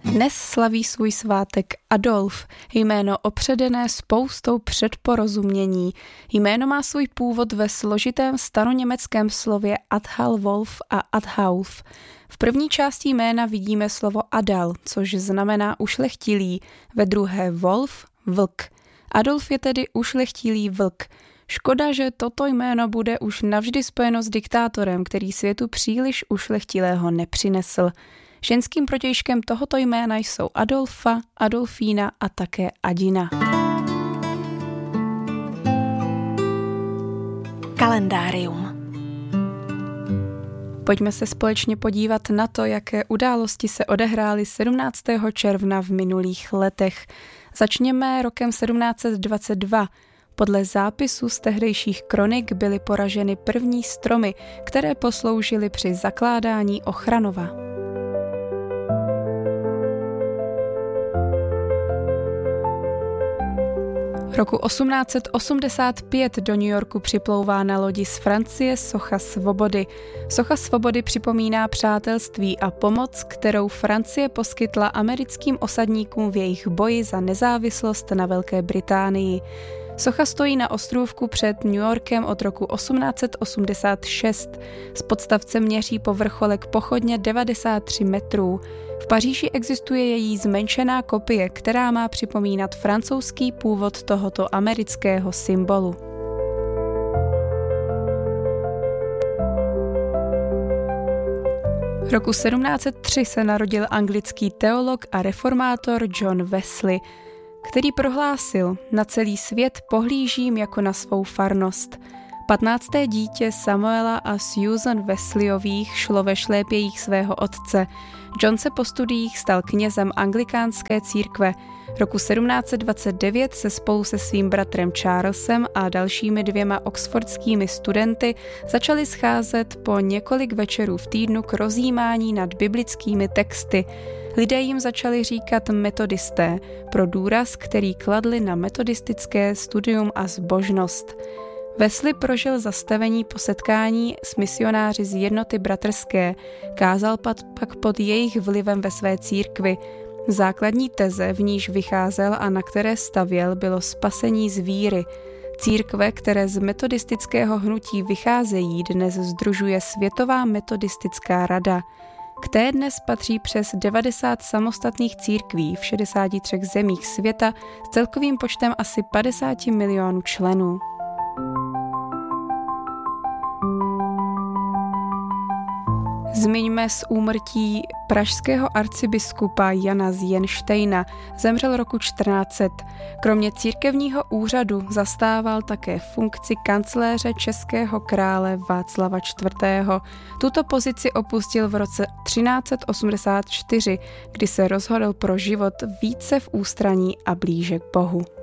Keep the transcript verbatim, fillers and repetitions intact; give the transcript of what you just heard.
Dnes slaví svůj svátek Adolf, jméno opředené spoustou předporozumění. Jméno má svůj původ ve složitém staroněmeckém slově Adalwolf a Adolf. V první části jména vidíme slovo Adal, což znamená ušlechtilý, ve druhé Wolf, vlk. Adolf je tedy ušlechtilý vlk. Škoda, že toto jméno bude už navždy spojeno s diktátorem, který světu příliš ušlechtilého nepřinesl. Ženským protějškem tohoto jména jsou Adolfa, Adolfína a také Adina. Kalendárium. Pojďme se společně podívat na to, jaké události se odehrály sedmnáctého června v minulých letech. Začněme rokem sedmnáct set dvacet dva. Podle zápisů z tehdejších kronik byly poraženy první stromy, které posloužily při zakládání Ochranova. Roku osmnáct set osmdesát pět do New Yorku připlouvá na lodi z Francie socha svobody. Socha svobody připomíná přátelství a pomoc, kterou Francie poskytla americkým osadníkům v jejich boji za nezávislost na Velké Británii. Socha stojí na ostrůvku před New Yorkem od roku osmnáct set osmdesát šest. Z podstavce měří po vrcholek pochodně devadesát tři metrů. V Paříži existuje její zmenšená kopie, která má připomínat francouzský původ tohoto amerického symbolu. Roku sedmnáct set tři se narodil anglický teolog a reformátor John Wesley, který prohlásil: na celý svět pohlížím jako na svou farnost. Patnácté dítě Samuela a Susan Wesleyových šlo ve šlépějích svého otce. John se po studiích stal knězem anglikánské církve. Roku sedmnáct set dvacet devět se spolu se svým bratrem Charlesem a dalšími dvěma oxfordskými studenty začali scházet po několik večerů v týdnu k rozjímání nad biblickými texty. Lidé jim začali říkat metodisté, pro důraz, který kladli na metodistické studium a zbožnost. Wesley prožil zastavení po setkání s misionáři z Jednoty bratrské, kázal pak pod jejich vlivem ve své církvi. Základní teze, v níž vycházel a na které stavěl, bylo spasení z víry. Církve, které z metodistického hnutí vycházejí, dnes sdružuje Světová metodistická rada. K té dnes patří přes devadesát samostatných církví v šedesáti třech zemích světa s celkovým počtem asi padesát milionů členů. Zmiňme z úmrtí pražského arcibiskupa Jana z Jenštejna. Zemřel roku čtrnáct set. Kromě církevního úřadu zastával také funkci kancléře českého krále Václava čtvrtého. Tuto pozici opustil v roce třináct set osmdesát čtyři, kdy se rozhodl pro život více v ústraní a blíže k Bohu.